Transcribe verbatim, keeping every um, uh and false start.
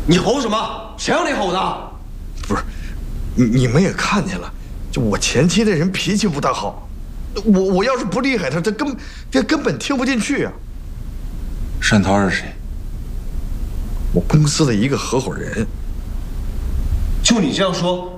你吼什么？谁让你吼的？ 不是，你你们也看见了，就我前妻这人脾气不大好，我我要是不厉害他，他根这根本听不进去啊。 单涛是谁？ 我公司的一个合伙人。 就你这样说，